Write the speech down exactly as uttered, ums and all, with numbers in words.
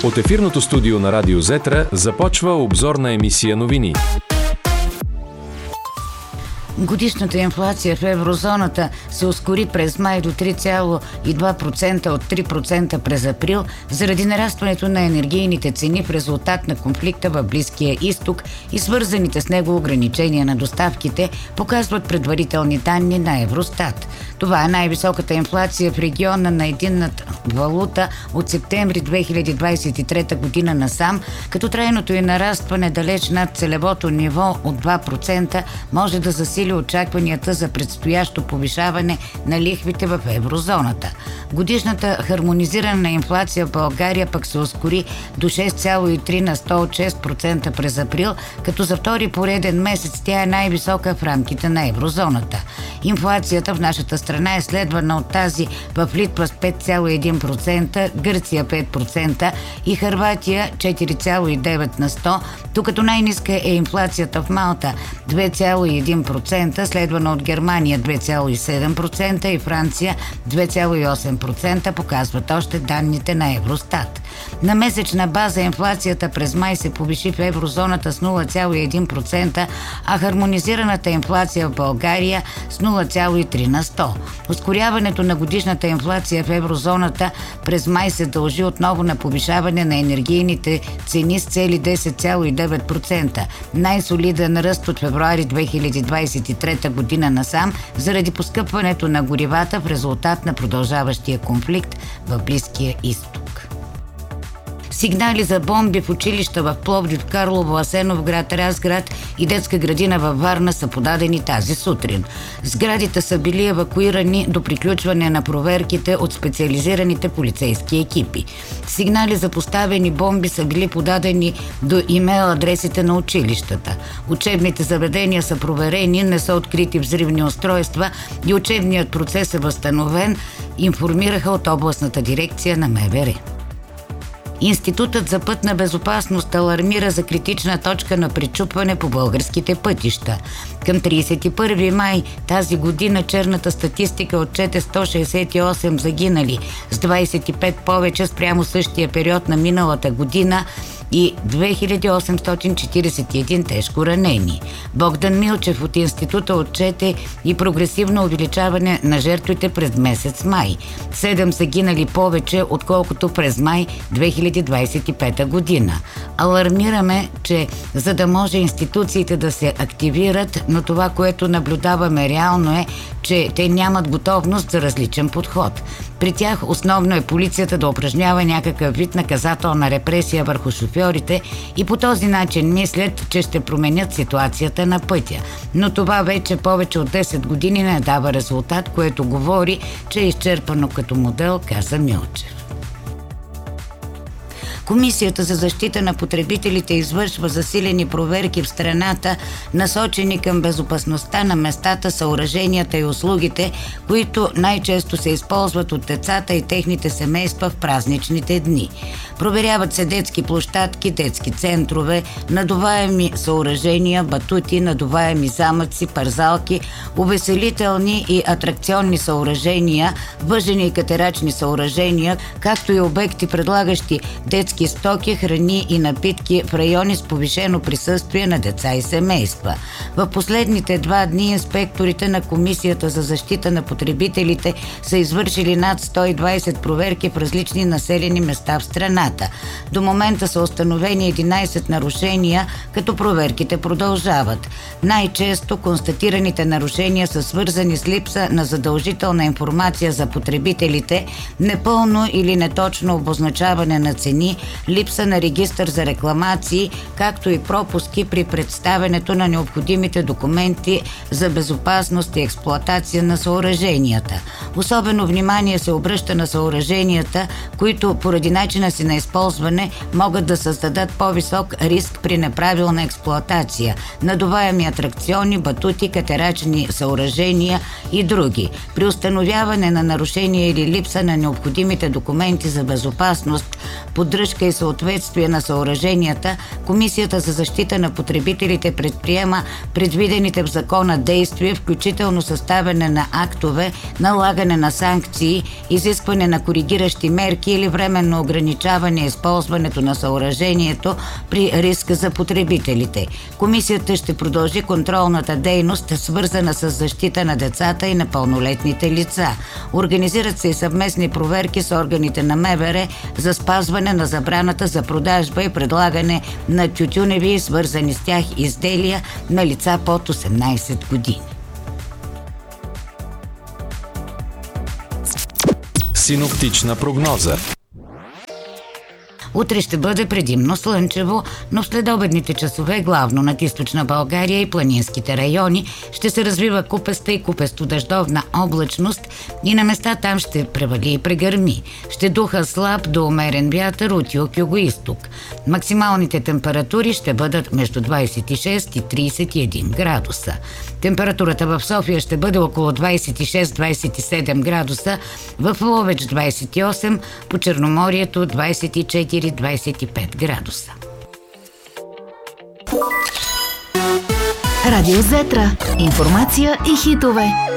От ефирното студио на Радио Зетра започва обзорна емисия новини. Годишната инфлация в еврозоната се ускори през май до три цяло и две процента от три процента през април заради нарастването на енергийните цени в резултат на конфликта в Близкия изток и свързаните с него ограничения на доставките, показват предварителни данни на Евростат. Това е най-високата инфлация в региона на единната валута от септември две хиляди двадесет и трета година насам, като трайното й нарастване далеч над целевото ниво от два процента може да засили очакванията за предстоящо повишаване на лихвите в еврозоната. Годишната хармонизирана инфлация в България пък се ускори до шест цяло и три на сто от шест процента през април, като за втори пореден месец тя е най-висока в рамките на еврозоната. Инфлацията в нашата страна е следвана от тази в Литва с пет цяло и един процента, Гърция пет процента и Хърватия четири цяло и девет на сто, докато най-ниска е инфлацията в Малта две цяло и един процента, следвана от Германия две цяло и седем процента и Франция две цяло и осем процента, показват още данните на Евростат. На месечна база инфлацията през май се повиши в еврозоната с нула цяло и един процента, а хармонизираната инфлация в България с нула цяло и три на сто. Ускоряването на годишната инфлация в еврозоната през май се дължи отново на повишаване на енергийните цени с цели десет цяло и девет процента. Най-солиден ръст от февруари две хиляди двадесет и трета година насам заради поскъпването на горивата в резултат на продължаващия конфликт в Близкия изток. Сигнали за бомби в училища в Пловдив, Карлово, Асеновград, Разград и детска градина във Варна са подадени тази сутрин. Сградите са били евакуирани до приключване на проверките от специализираните полицейски екипи. Сигнали за поставени бомби са били подадени до имейл адресите на училищата. Учебните заведения са проверени, не са открити взривни устройства и учебният процес е възстановен, информираха от областната дирекция на МВР. Институтът за пътна безопасност алармира за критична точка на пречупване по българските пътища. Към тридесет и първи май тази година черната статистика отчете сто шестдесет и осем загинали, с двадесет и пет повече спрямо същия период на миналата година и две хиляди осемстотин четиридесет и един тежко ранени. Богдан Милчев от института отчете и прогресивно увеличаване на жертвите през месец май. Седем загинали повече, отколкото през май две хиляди двадесет и пета година. Алармираме, че за да може институциите да се активират, но това, което наблюдаваме реално е, че те нямат готовност за различен подход. При тях основно е полицията да упражнява някакъв вид наказателна репресия върху шофьорите и по този начин мислят, че ще променят ситуацията на пътя. Но това вече повече от десет години не дава резултат, което говори, че е изчерпано като модел, каза Милчев. Комисията за защита на потребителите извършва засилени проверки в страната, насочени към безопасността на местата, съоръженията и услугите, които най-често се използват от децата и техните семейства в празничните дни. Проверяват се детски площадки, детски центрове, надуваеми съоръжения, батути, надуваеми замъци, парзалки, увеселителни и атракционни съоръжения, въжени и катерачни съоръжения, както и обекти, предлагащи детски стоки, храни и напитки в райони с повишено присъствие на деца и семейства. В последните два дни инспекторите на Комисията за защита на потребителите са извършили над сто и двадесет проверки в различни населени места в страната. До момента са установени единадесет нарушения, като проверките продължават. Най-често констатираните нарушения са свързани с липса на задължителна информация за потребителите, непълно или неточно обозначаване на цени, липса на регистър за рекламации, както и пропуски при представянето на необходимите документи за безопасност и експлоатация на съоръженията. Особено внимание се обръща на съоръженията, които поради начина си на използване могат да създадат по-висок риск при неправилна експлоатация, надуваеми атракциони, батути, катерачни съоръжения и други. При установяване на нарушения или липса на необходимите документи за безопасност, поддръжка поддръжка и съответствие на съоръженията, Комисията за защита на потребителите предприема предвидените в закона действия, включително съставяне на актове, налагане на санкции, изискване на коригиращи мерки или временно ограничаване използването на съоръжението при риск за потребителите. Комисията ще продължи контролната дейност, свързана с защита на децата и на пълнолетните лица. Организират се и съвместни проверки с органите на МВР за спазване на забраната за продажба и предлагане на тютюневи и свързани с тях изделия на лица под осемнайсет години. Синоптична прогноза. Утре ще бъде предимно слънчево, но в следобедните часове, главно над източна България и планинските райони, ще се развива купеста и купесто-дъждовна облачност и на места там ще превали и прегърми. Ще духа слаб до умерен вятър от юг-югоизток. Максималните температури ще бъдат между двайсет и шест и трийсет и един градуса. Температурата в София ще бъде около двайсет и шест до двайсет и седем градуса, в Ловеч двайсет и осем, по Черноморието двайсет и четири до двайсет и пет градуса. Радио Зетра. Информация и хитове.